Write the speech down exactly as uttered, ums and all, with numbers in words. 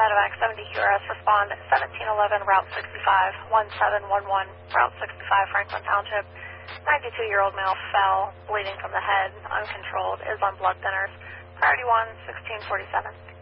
Medevac seventy Q R S, respond seventeen eleven, Route sixty-five, one seven one one, Route sixty-five, Franklin Township. ninety-two-year-old male fell, bleeding from the head, uncontrolled, is on blood thinners. Priority one, sixteen forty-seven.